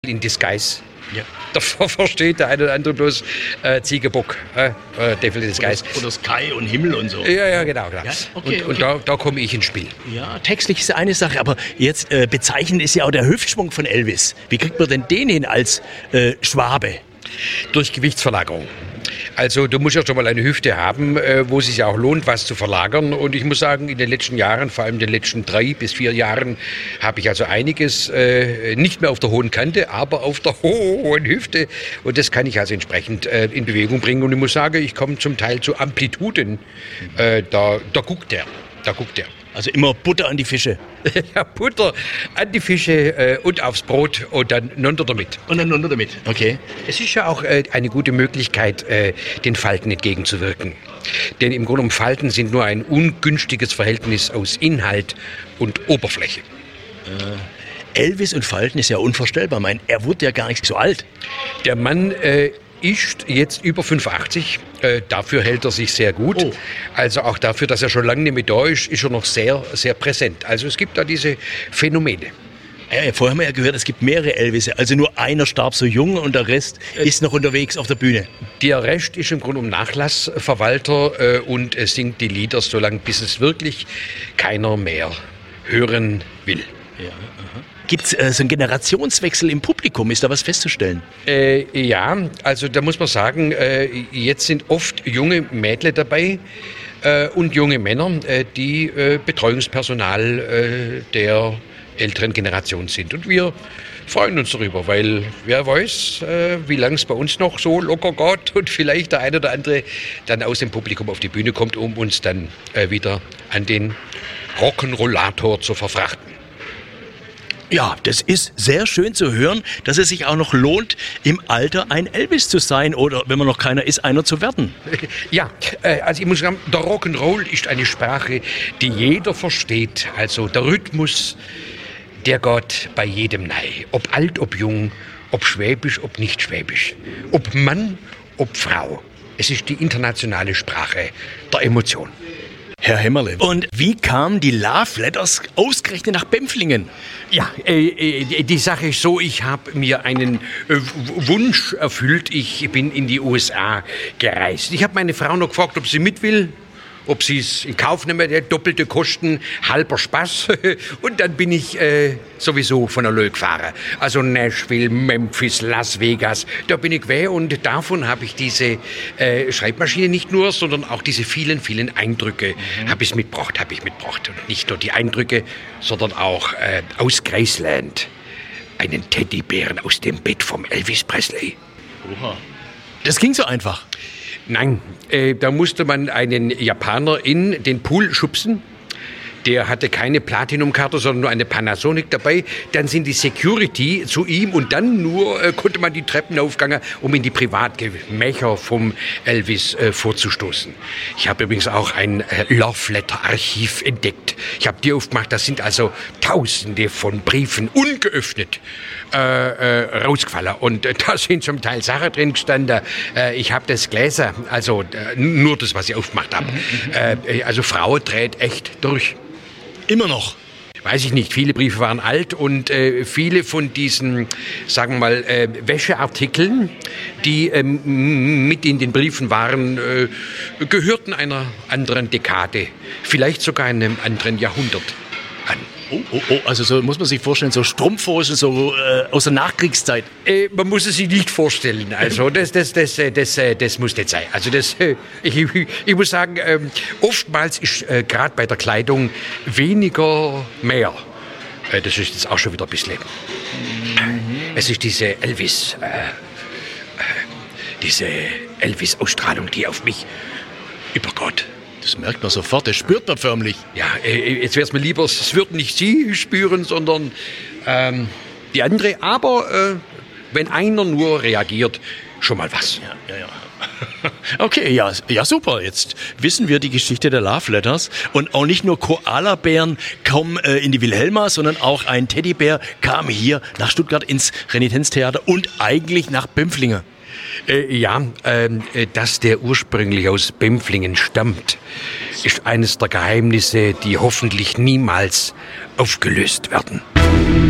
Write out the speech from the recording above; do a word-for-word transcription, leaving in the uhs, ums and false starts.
in disguise. Ja. Davor versteht der eine oder andere bloß äh, Ziegebock, äh, äh, Devil in disguise. Oder, oder Sky und Himmel und so. Ja, ja, genau. genau. Ja? Okay, und und okay. da, da komme ich ins Spiel. Ja, textlich ist eine Sache, aber jetzt äh, bezeichnend ist ja auch der Hüftschwung von Elvis. Wie kriegt man denn den hin als äh, Schwabe? Durch Gewichtsverlagerung. Also du musst ja schon mal eine Hüfte haben, äh, wo es sich ja auch lohnt, was zu verlagern. Und ich muss sagen, in den letzten Jahren, vor allem in den letzten drei bis vier Jahren, habe ich also einiges äh, nicht mehr auf der hohen Kante, aber auf der hohen Hüfte. Und das kann ich also entsprechend äh, in Bewegung bringen. Und ich muss sagen, ich komme zum Teil zu Amplituden. Äh, da, da guckt der, da guckt der. Also immer Butter an die Fische. Ja, Butter an die Fische äh, und aufs Brot und dann runter damit. Und dann runter damit. Okay. Es ist ja auch äh, eine gute Möglichkeit, äh, den Falten entgegenzuwirken. Denn im Grunde genommen Falten sind nur ein ungünstiges Verhältnis aus Inhalt und Oberfläche. Äh, Elvis und Falten ist ja unvorstellbar. Ich meine, er wurde ja gar nicht so alt. Der Mann äh, ist jetzt über fünfundachtzig. Äh, dafür hält er sich sehr gut. Oh. Also auch dafür, dass er schon lange nicht mehr da ist, ist er noch sehr, sehr präsent. Also es gibt da diese Phänomene. Ja, vorher haben wir ja gehört, es gibt mehrere Elvisse. Also nur einer starb so jung und der Rest ist noch unterwegs auf der Bühne. Der Rest ist im Grunde um Nachlassverwalter äh, und äh, singt die Lieder so lange, bis es wirklich keiner mehr hören will. Ja, aha. Gibt es äh, so einen Generationswechsel im Publikum? Ist da was festzustellen? Äh, ja, also da muss man sagen, äh, jetzt sind oft junge Mädle dabei äh, und junge Männer, äh, die äh, Betreuungspersonal äh, der älteren Generation sind. Und wir freuen uns darüber, weil wer weiß, äh, wie lange es bei uns noch so locker geht und vielleicht der eine oder andere dann aus dem Publikum auf die Bühne kommt, um uns dann äh, wieder an den Rock'n'Rollator zu verfrachten. Ja, das ist sehr schön zu hören, dass es sich auch noch lohnt, im Alter ein Elvis zu sein oder, wenn man noch keiner ist, einer zu werden. Ja, äh, also ich muss sagen, der Rock'n'Roll ist eine Sprache, die jeder versteht. Also der Rhythmus, der geht bei jedem nahe. Ob alt, ob jung, ob schwäbisch, ob nicht schwäbisch. Ob Mann, ob Frau. Es ist die internationale Sprache der Emotion. Herr Hämmerle, und wie kamen die Love Letters ausgerechnet nach Bempflingen? Ja, äh, äh, die Sache ist so, ich habe mir einen äh, Wunsch erfüllt. Ich bin in die U S A gereist. Ich habe meine Frau noch gefragt, ob sie mit will. Ob sie es in Kauf nehmen, der doppelte Kosten, halber Spaß. Und dann bin ich äh, sowieso von der Löh gefahren. Also Nashville, Memphis, Las Vegas, da bin ich weg. Und davon habe ich diese äh, Schreibmaschine nicht nur, sondern auch diese vielen, vielen Eindrücke mhm. habe ich mitgebracht, habe ich mitgebracht. Und nicht nur die Eindrücke, sondern auch äh, aus Graceland einen Teddybären aus dem Bett vom Elvis Presley. Oha. Das ging so einfach. Nein, äh, da musste man einen Japaner in den Pool schubsen. Der hatte keine Platinum-Karte, sondern nur eine Panasonic dabei. Dann sind die Security zu ihm und dann nur äh, konnte man die Treppen aufgehen, um in die Privatgemächer vom Elvis äh, vorzustoßen. Ich habe übrigens auch ein äh, Love-Letter-Archiv entdeckt. Ich habe die aufgemacht, das sind also Tausende von Briefen ungeöffnet äh, äh, rausgefallen. Und äh, da sind zum Teil Sachen drin gestanden. Äh, ich habe das Gläser, also äh, nur das, was ich aufgemacht habe. Äh, also Frau dreht echt durch. Immer noch? Weiß ich nicht. Viele Briefe waren alt und äh, viele von diesen, sagen wir mal, äh, Wäscheartikeln, die ähm, mit in den Briefen waren, äh, gehörten einer anderen Dekade, vielleicht sogar einem anderen Jahrhundert an. Oh, oh, oh, also so muss man sich vorstellen, so Strumpfhosen so äh, aus der Nachkriegszeit. Äh, man muss es sich nicht vorstellen. Also das, das, das, das, das, das muss nicht sein. Also das, äh, ich, ich muss sagen, äh, oftmals ist äh, gerade bei der Kleidung weniger mehr. Äh, das ist jetzt auch schon wieder ein bisschen. Mhm. Es ist diese Elvis, äh, äh, diese Elvis-Ausstrahlung, die auf mich übergeht. Das merkt man sofort, das spürt man förmlich. Ja, jetzt wäre es mir lieber, es würden nicht Sie spüren, sondern ähm, die andere. Aber äh, wenn einer nur reagiert, schon mal was. Ja, ja, ja. Okay, ja, ja, super. Jetzt wissen wir die Geschichte der Love Letters. Und auch nicht nur Koalabären kommen äh, in die Wilhelma, sondern auch ein Teddybär kam hier nach Stuttgart ins Renitenztheater und eigentlich nach Bempflingen. Äh, ja, äh, dass der ursprünglich aus Bempflingen stammt, ist eines der Geheimnisse, die hoffentlich niemals aufgelöst werden.